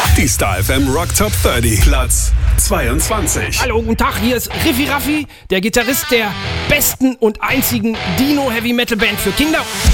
Die Star FM Rock Top 30, Platz 22. Hallo, guten Tag, hier ist Riffi Raffi, der Gitarrist der besten und einzigen Dino Heavy Metal Band für Kinder.